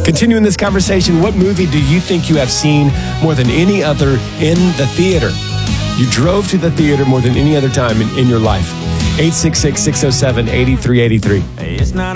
Continuing this conversation, what movie do you think you have seen more than any other in the theater? You drove to the theater more than any other time in your life. 866-607-8383. It's not